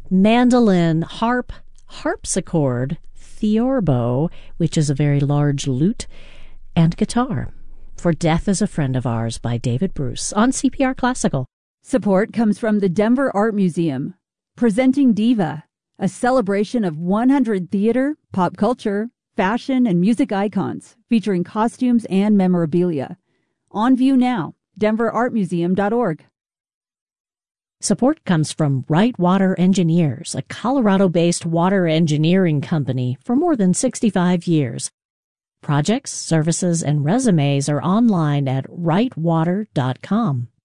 mandolin, harp, harpsichord, theorbo, which is a very large lute, and guitar. For Death is a Friend of Ours by David Bruce on CPR Classical. Support comes from the Denver Art Museum, presenting Diva, a celebration of 100 theater, pop culture, fashion, and music icons, featuring costumes and memorabilia. On view now, denverartmuseum.org. Support comes from Wright Water Engineers, a Colorado-based water engineering company for more than 65 years. Projects, services, and resumes are online at wrightwater.com.